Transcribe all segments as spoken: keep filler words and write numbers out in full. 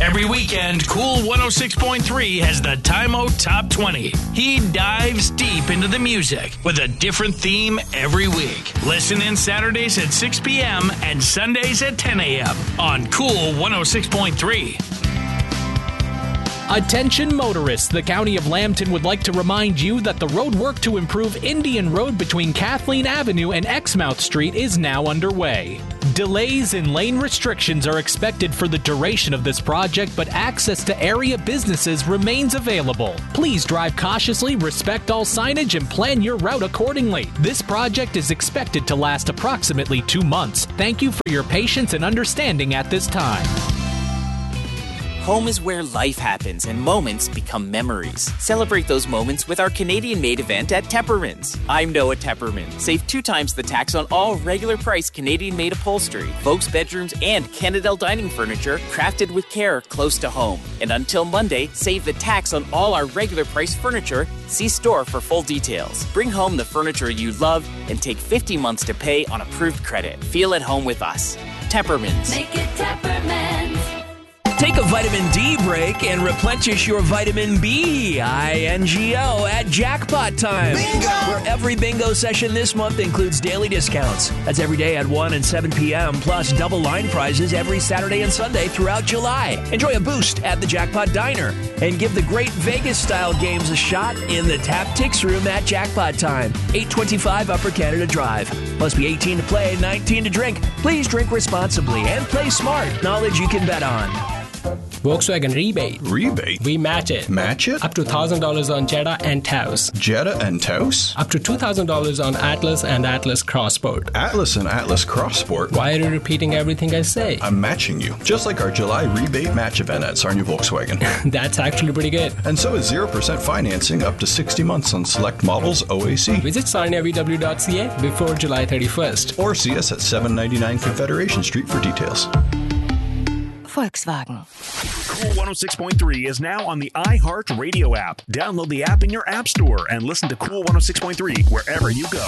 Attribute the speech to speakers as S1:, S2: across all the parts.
S1: Every weekend, Cool one oh six point three has the Time-O Top twenty. He dives deep into the music with a different theme every week. Listen in Saturdays at six p.m. and Sundays at ten a.m. on Cool one oh six point three.
S2: Attention motorists, the County of Lambton would like to remind you that the road work to improve Indian Road between Kathleen Avenue and Exmouth Street is now underway. Delays and lane restrictions are expected for the duration of this project, but access to area businesses remains available. Please drive cautiously, respect all signage, and plan your route accordingly. This project is expected to last approximately two months. Thank you for your patience and understanding at this time.
S3: Home is where life happens and moments become memories. Celebrate those moments with our Canadian-made event at Tepperman's. I'm Noah Tepperman. Save two times the tax on all regular price Canadian-made upholstery, folks' bedrooms, and Canadel dining furniture crafted with care close to home. And until Monday, save the tax on all our regular price furniture. See store for full details. Bring home the furniture you love and take fifty months to pay on approved credit. Feel at home with us. Tepperman's.
S4: Make it Tepperman's.
S5: Take a vitamin D break and replenish your vitamin B, I N G O, at Jackpot Time.
S6: Bingo!
S5: Where every bingo session this month includes daily discounts. That's every day at one and seven p.m., plus double line prizes every Saturday and Sunday throughout July. Enjoy a boost at the Jackpot Diner and give the great Vegas-style games a shot in the Tap-Tix room at Jackpot Time, eight twenty-five Upper Canada Drive. Must be eighteen to play, nineteen to drink. Please drink responsibly and play smart. Knowledge you can bet on.
S7: Volkswagen rebate.
S6: Rebate?
S7: We match it.
S6: Match it?
S7: Up to one thousand dollars on Jetta and Taos.
S6: Jetta and Taos?
S7: Up to two thousand dollars on Atlas and Atlas Crossport.
S6: Atlas and Atlas Crossport?
S7: Why are you repeating everything I say?
S6: I'm matching you. Just like our July rebate match event at Sarnia Volkswagen.
S7: That's actually pretty good.
S6: And so is zero percent financing up to sixty months on select models O A C.
S7: Visit sarnia v w dot c a before July thirty-first.
S6: Or see us at seven ninety-nine Confederation Street for details.
S8: Volkswagen.
S9: Cool one oh six point three is now on the iHeart Radio app. Download the app in your app store and listen to Cool one oh six point three wherever you go.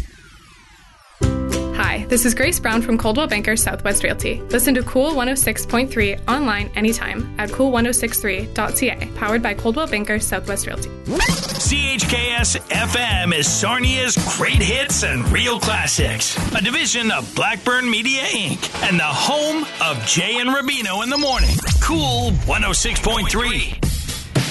S10: Hi, this is Grace Brown from Coldwell Banker Southwest Realty. Listen to Cool one oh six point three online anytime at cool ten sixty-three dot c a, powered by Coldwell Banker Southwest Realty.
S1: C H K S F M is Sarnia's great hits and real classics, a division of Blackburn Media Incorporated, and the home of Jay and Rubino in the morning. Cool one oh six point three.